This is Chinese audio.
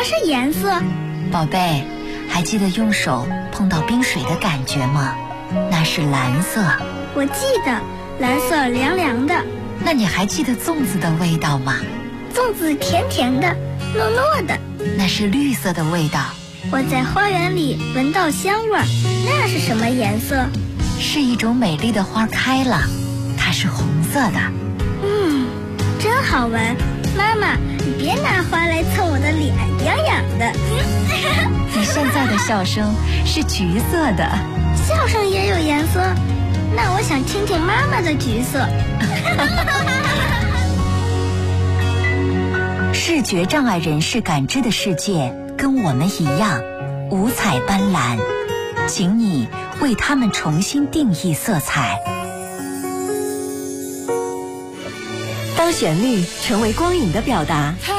是颜色？ 宝贝，还记得用手碰到冰水的感觉吗？那是蓝色。 我记得，蓝色凉凉的。 那你还记得粽子的味道吗？ 粽子甜甜的，糯糯的。 那是绿色的味道。 我在花园里闻到香味儿，那是什么颜色？ 是一种美丽的花开了，它是红色的。 真好闻。妈妈，你别拿花来蹭我的脸，痒痒的。 你现在的笑声是橘色的。 笑声也有颜色？那我想听听妈妈的橘色。 视觉障碍人士感知的世界跟我们一样五彩斑斓，请你为他们重新定义色彩。 当旋律成为光影的表达，